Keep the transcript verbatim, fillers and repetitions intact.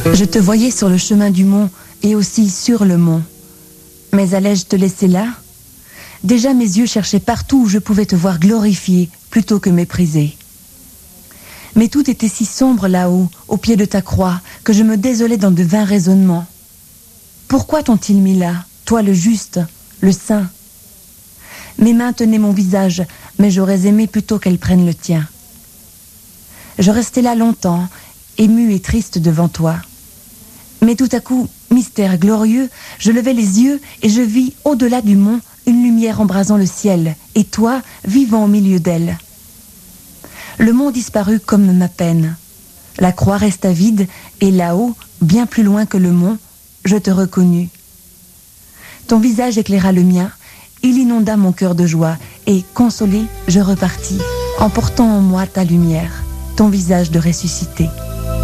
Je te voyais sur le chemin du mont et aussi sur le mont. Mais allais-je te laisser là? Déjà mes yeux cherchaient partout où je pouvais te voir glorifié plutôt que méprisé. Mais tout était si sombre là-haut, au pied de ta croix, que je me désolais dans de vains raisonnements. Pourquoi t'ont-ils mis là, toi le juste, le saint? Mes mains tenaient mon visage, mais j'aurais aimé plutôt qu'elles prennent le tien. Je restais là longtemps, émue et triste devant toi. Mais tout à coup, mystère glorieux, je levai les yeux et je vis au-delà du mont une lumière embrasant le ciel, et toi, vivant au milieu d'elle. Le mont disparut comme ma peine. La croix resta vide, et là-haut, bien plus loin que le mont, je te reconnus. Ton visage éclaira le mien, il inonda mon cœur de joie, et consolé, je repartis, emportant en moi ta lumière, ton visage de ressuscité.